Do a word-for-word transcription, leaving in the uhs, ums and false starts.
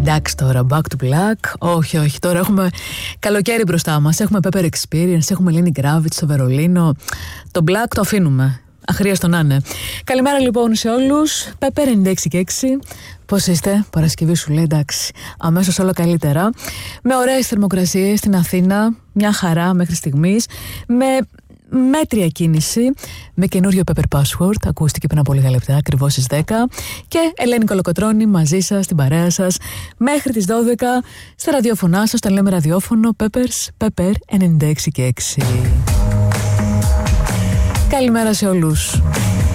Εντάξει τώρα, back to black. Όχι, όχι. Τώρα έχουμε καλοκαίρι μπροστά μας. Έχουμε Pepper Experience, έχουμε Lenny Kravitz στο Βερολίνο. Το black το αφήνουμε. Αχρίαστο να είναι. Καλημέρα λοιπόν σε όλους. Pepper ενενήντα έξι και έξι. Πώς είστε? Παρασκευή σου λέει, εντάξει. Αμέσως όλο καλύτερα. Με ωραίες θερμοκρασίες στην Αθήνα. Μια χαρά μέχρι στιγμής. Με μέτρια κίνηση, με καινούριο Pepper Password, ακούστηκε πριν από λίγα λεπτά, ακριβώς στις δέκα. Και Ελένη Κολοκοτρώνη μαζί σας, στην παρέα σας, μέχρι τις δώδεκα, στα ραδιοφωνά σας, τα λέμε ραδιόφωνο Peppers, Pepper ενενήντα έξι και έξι. Καλημέρα σε όλους.